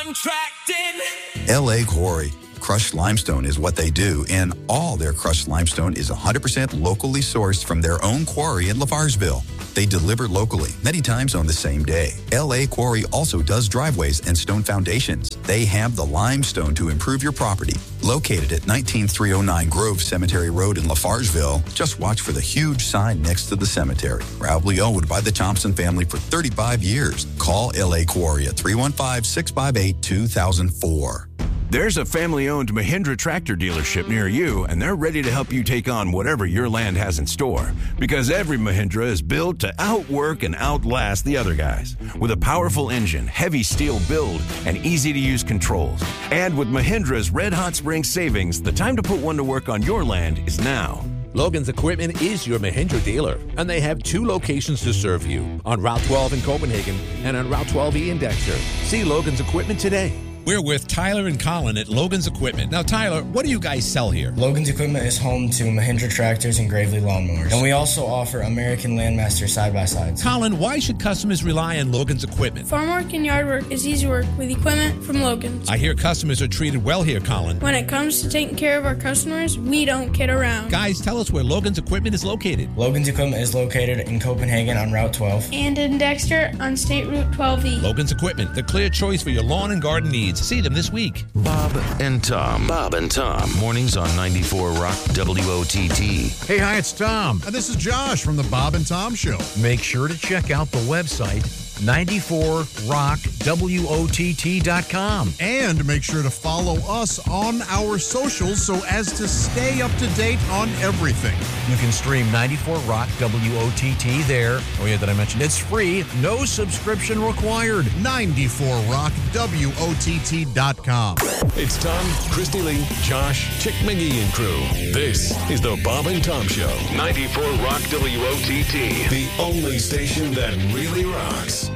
L.A. Quarry. Crushed limestone is what they do, and all their crushed limestone is 100% locally sourced from their own quarry in Lafarsville. They deliver locally, many times on the same day. L.A. Quarry also does driveways and stone foundations. They have the limestone to improve your property. Located at 19309 Grove Cemetery Road in Lafarsville, just watch for the huge sign next to the cemetery. Proudly owned by the Thompson family for 35 years. Call L.A. Quarry at 315-658-2004. There's a family-owned Mahindra tractor dealership near you, and they're ready to help you take on whatever your land has in store. Because every Mahindra is built to outwork and outlast the other guys. With a powerful engine, heavy steel build, and easy-to-use controls. And with Mahindra's Red Hot Spring savings, the time to put one to work on your land is now. Logan's Equipment is your Mahindra dealer, and they have 2 locations to serve you, on Route 12 in Copenhagen and on Route 12E in Dexter. See Logan's Equipment today. We're with Tyler and Colin at Logan's Equipment. Now, Tyler, what do you guys sell here? Logan's Equipment is home to Mahindra tractors and Gravely lawnmowers. And we also offer American Landmaster side-by-sides. Colin, why should customers rely on Logan's Equipment? Farm work and yard work is easy work with equipment from Logan's. I hear customers are treated well here, Colin. When it comes to taking care of our customers, we don't kid around. Guys, tell us where Logan's Equipment is located. Logan's Equipment is located in Copenhagen on Route 12. And in Dexter on State Route 12E. Logan's Equipment, the clear choice for your lawn and garden needs. See them this week. Bob and Tom. Bob and Tom. Mornings on 94 Rock WOTT. Hey, hi, it's Tom. And this is Josh from the Bob and Tom Show. Make sure to check out the website, 94rockwott.com. And make sure to follow us on our socials so as to stay up to date on everything. You can stream 94 Rock WOTT there. Oh, yeah, did I mention it's free? No subscription required. 94rockwott.com. It's Tom, Christy Lee, Josh, Chick McGee and crew. This is the Bob and Tom Show. 94 Rock WOTT. The only station that really rocks.